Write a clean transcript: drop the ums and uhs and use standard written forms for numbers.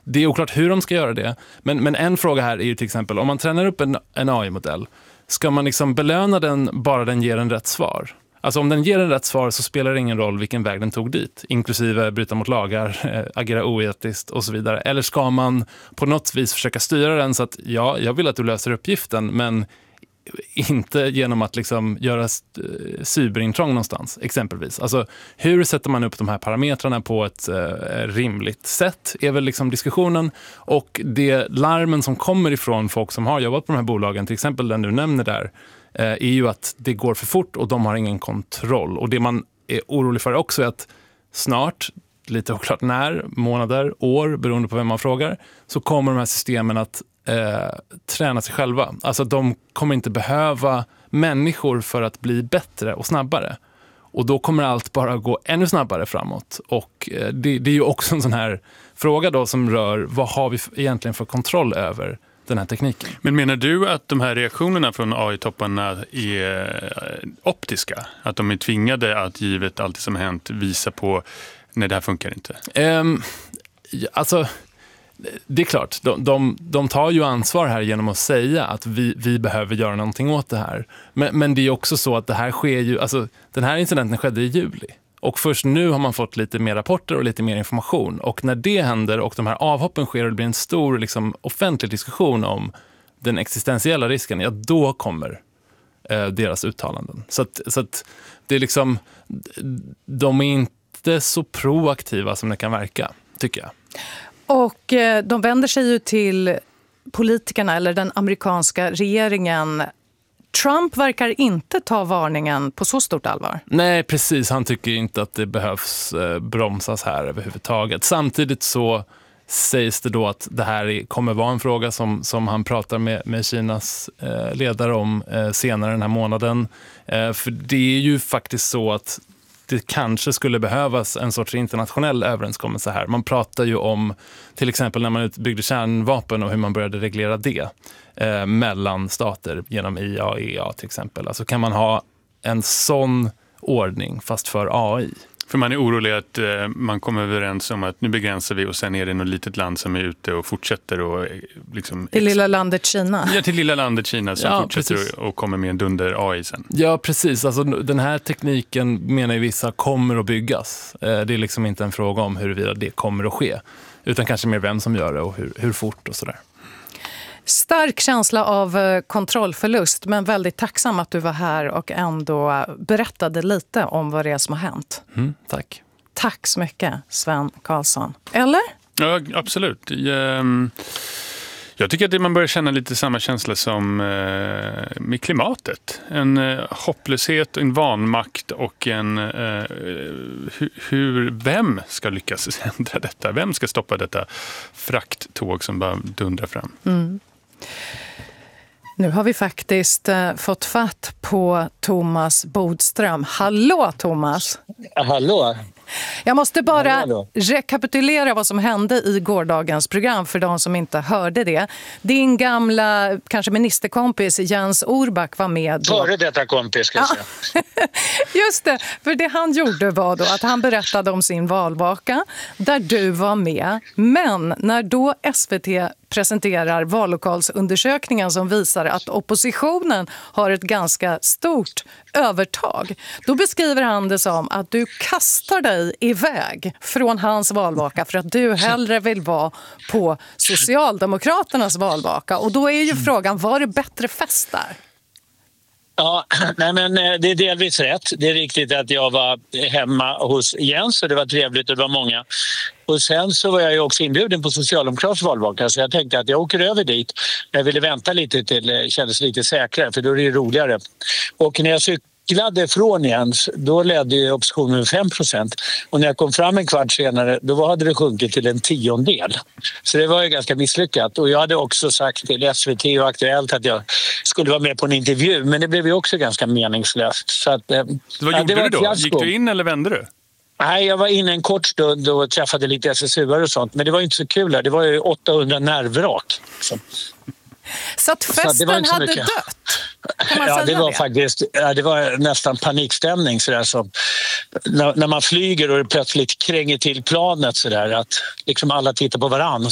Det är oklart hur de ska göra det. Men en fråga här är ju till exempel, om man tränar upp en AI-modell, ska man liksom belöna den bara den ger en rätt svar? Alltså om den ger en rätt svar så spelar det ingen roll vilken väg den tog dit, inklusive bryta mot lagar, agera oetiskt och så vidare. Eller ska man på något vis försöka styra den så att ja, jag vill att du löser uppgiften, men inte genom att liksom göra cyberintrång någonstans, exempelvis. Alltså hur sätter man upp de här parametrarna på ett rimligt sätt är väl liksom diskussionen, och det larmen som kommer ifrån folk som har jobbat på de här bolagen, till exempel den du nämner där, är ju att det går för fort och de har ingen kontroll. Och det man är orolig för också är att snart, lite oklart när, månader, år, beroende på vem man frågar, så kommer de här systemen att träna sig själva. Alltså de kommer inte behöva människor för att bli bättre och snabbare. Och då kommer allt bara gå ännu snabbare framåt. Och det är ju också en sån här fråga då som rör vad har vi egentligen för kontroll över den här tekniken. Men menar du att de här reaktionerna från AI-topparna är optiska? Att de är tvingade att, givet allt som hänt, visa på nej, det här funkar inte? Alltså, det är klart. De tar ju ansvar här genom att säga att vi behöver göra någonting åt det här. Men det är också så att det här sker ju... Alltså, den här incidenten skedde i juli. Och först nu har man fått lite mer rapporter och lite mer information. Och när det händer och de här avhoppen sker och det blir en stor liksom, offentlig diskussion om den existentiella risken, ja, då kommer deras uttalanden. Så att det är liksom... De är inte så proaktiva som det kan verka, tycker jag. Och de vänder sig ju till politikerna eller den amerikanska regeringen. Trump verkar inte ta varningen på så stort allvar. Nej, precis. Han tycker inte att det behövs bromsas här överhuvudtaget. Samtidigt så sägs det då att det här kommer vara en fråga som han pratar med Kinas ledare om senare den här månaden. För det är ju faktiskt så att det kanske skulle behövas en sorts internationell överenskommelse här. Man pratar ju om till exempel när man byggde kärnvapen och hur man började reglera det mellan stater genom IAEA till exempel. Alltså kan man ha en sån ordning fast för AI? För man är orolig att man kommer överens om att nu begränsar vi och sen är det något litet land som är ute och fortsätter och liksom... Till lilla landet Kina. Ja, till lilla landet Kina som fortsätter och kommer med en dunder AI sen. Ja, precis. Alltså, den här tekniken menar ju vissa kommer att byggas. Det är liksom inte en fråga om huruvida det kommer att ske. Utan kanske mer vem som gör det och hur fort och sådär. Stark känsla av kontrollförlust, men väldigt tacksam att du var här och ändå berättade lite om vad det är som har hänt. Tack. Tack så mycket, Sven Karlsson. Eller? Ja, absolut. Jag tycker att man börjar känna lite samma känsla som med klimatet. En hopplöshet, en vanmakt och vem ska lyckas ändra detta? Vem ska stoppa detta frakttåg som bara dundrar fram? Nu har vi faktiskt fått fatt på Thomas Bodström. Hallå Thomas! Hallå! Jag måste bara rekapitulera vad som hände i gårdagens program för de som inte hörde det. Din gamla, kanske ministerkompis Jens Orback var med då. Före detta kompis, ska jag säga. Just det, för det han gjorde var då att han berättade om sin valvaka där du var med. Men när då SVT presenterar vallokalsundersökningen som visar att oppositionen har ett ganska stort övertag, då beskriver han det som att du kastar dig iväg från hans valvaka för att du hellre vill vara på Socialdemokraternas valvaka. Och då är ju frågan, var det bättre fest där? Ja, nej men det är delvis rätt. Det är riktigt att jag var hemma hos Jens och det var trevligt och det var många. Och sen så var jag ju också inbjuden på Socialdemokraternas valvaka, så jag tänkte att jag åker över dit. Jag ville vänta lite till det kändes lite säkrare, för då är det roligare. Och när jag cyklade från Jens, då ledde ju oppositionen med 5%. Och när jag kom fram en kvart senare, då hade det sjunkit till 10%. Så det var ju ganska misslyckat. Och jag hade också sagt till SVT och Aktuellt att jag skulle vara med på en intervju, men det blev ju också ganska meningslöst. Så att, vad gjorde du då? Gick du in eller vände du? Nej, jag var inne en kort stund och träffade lite SSU-are och sånt. Men det var inte så kul där. Det var ju 800 nervvrak. Så att festen hade dött? Ja, det var faktiskt det var nästan panikstämning. Sådär, som, när man flyger och det plötsligt kränger till planet. Sådär, att liksom alla tittar på varann.